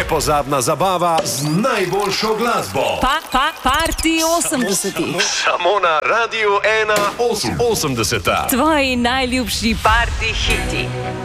nepozabna zabava z najboljšo glasbo. Party 80. Samo na Radiu 1 80. Tvoji najljubši party hiti.